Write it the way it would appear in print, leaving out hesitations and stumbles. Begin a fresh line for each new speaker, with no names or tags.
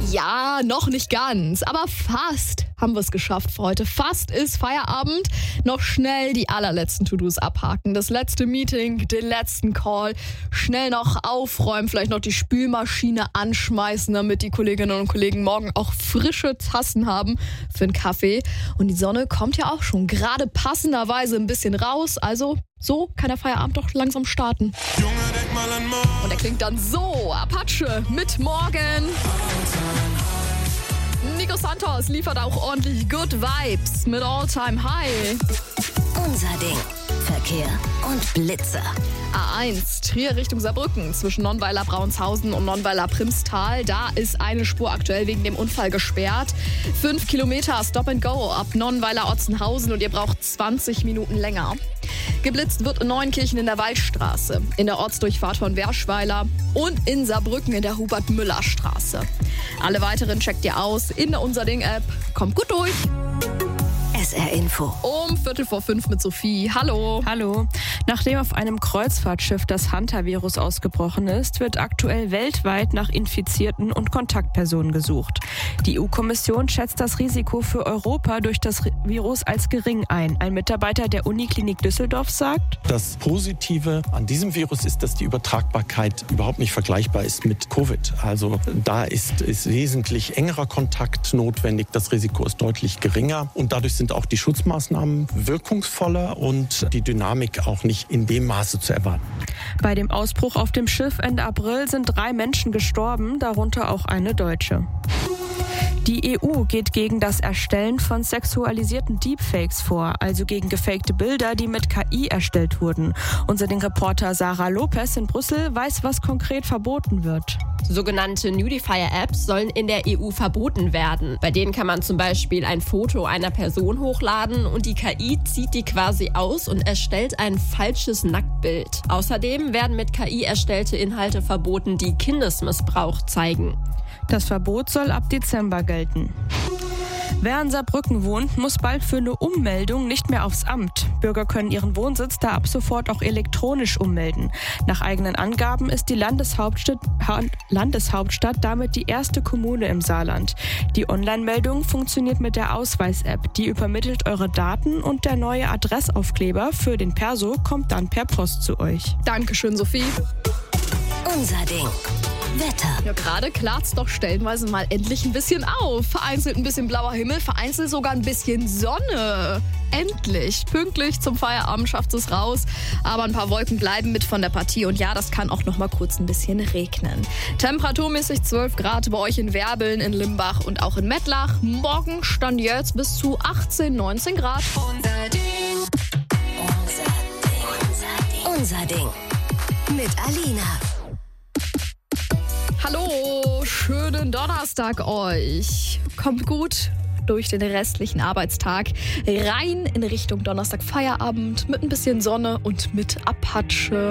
Ja, noch nicht ganz, aber fast haben wir es geschafft für heute. Fast ist Feierabend. Noch schnell die allerletzten To-Dos abhaken. Das letzte Meeting, den letzten Call. Schnell noch aufräumen, vielleicht noch die Spülmaschine anschmeißen, damit die Kolleginnen und Kollegen morgen auch frische Tassen haben für einen Kaffee. Und die Sonne kommt ja auch schon gerade passenderweise ein bisschen raus. Also so kann der Feierabend doch langsam starten.
Junge, denk mal an morgen.
Und der klingt dann so. Apache mit Morgen. Nico Santos liefert auch ordentlich Good Vibes mit All Time High.
Unser Ding. Verkehr und Blitzer.
A1, Trier Richtung Saarbrücken, zwischen Nonnweiler-Brauenshausen und Nonnweiler-Primstal. Da ist eine Spur aktuell wegen dem Unfall gesperrt. 5 Kilometer Stop and Go ab Nonnweiler-Otzenhausen und ihr braucht 20 Minuten länger. Geblitzt wird in Neuenkirchen in der Waldstraße, in der Ortsdurchfahrt von Werschweiler und in Saarbrücken in der Hubert-Müller-Straße. Alle weiteren checkt ihr aus in der Unser Ding-App. Kommt gut durch.
SR Info.
Um 4:45 mit Sophie. Hallo.
Hallo. Nachdem auf einem Kreuzfahrtschiff das Hantavirus ausgebrochen ist, wird aktuell weltweit nach Infizierten und Kontaktpersonen gesucht. Die EU-Kommission schätzt das Risiko für Europa durch das Virus als gering ein. Ein Mitarbeiter der Uniklinik Düsseldorf sagt:
Das Positive an diesem Virus ist, dass die Übertragbarkeit überhaupt nicht vergleichbar ist mit Covid. Also da ist wesentlich engerer Kontakt notwendig. Das Risiko ist deutlich geringer und dadurch sind auch die Schutzmaßnahmen wirkungsvoller und die Dynamik auch nicht in dem Maße zu erwarten.
Bei dem Ausbruch auf dem Schiff Ende April sind 3 Menschen gestorben, darunter auch eine Deutsche. Die EU geht gegen das Erstellen von sexualisierten Deepfakes vor, also gegen gefakte Bilder, die mit KI erstellt wurden. Unser Reporter Sarah Lopez in Brüssel weiß, was konkret verboten wird.
Sogenannte Nudifier-Apps sollen in der EU verboten werden. Bei denen kann man zum Beispiel ein Foto einer Person hochladen und die KI zieht die quasi aus und erstellt ein falsches Nacktbild. Außerdem werden mit KI erstellte Inhalte verboten, die Kindesmissbrauch zeigen.
Das Verbot soll ab Dezember gelten. Wer in Saarbrücken wohnt, muss bald für eine Ummeldung nicht mehr aufs Amt. Bürger können ihren Wohnsitz da ab sofort auch elektronisch ummelden. Nach eigenen Angaben ist die Landeshauptstadt damit die erste Kommune im Saarland. Die Online-Meldung funktioniert mit der Ausweis-App. Die übermittelt eure Daten und der neue Adressaufkleber für den Perso kommt dann per Post zu euch.
Dankeschön, Sophie.
Unser Ding. Wetter.
Ja, gerade klart's doch stellenweise mal endlich ein bisschen auf. Vereinzelt ein bisschen blauer Himmel, vereinzelt sogar ein bisschen Sonne. Endlich. Pünktlich zum Feierabend schafft es raus. Aber ein paar Wolken bleiben mit von der Partie. Und ja, das kann auch noch mal kurz ein bisschen regnen. Temperaturmäßig 12 Grad bei euch in Werbeln, in Limbach und auch in Mettlach. Morgen stand jetzt bis zu 18, 19 Grad.
Unser Ding. Unser Ding. Mit Alina.
Hallo, schönen Donnerstag euch. Kommt gut durch den restlichen Arbeitstag rein in Richtung Donnerstag Feierabend mit ein bisschen Sonne und mit Apache.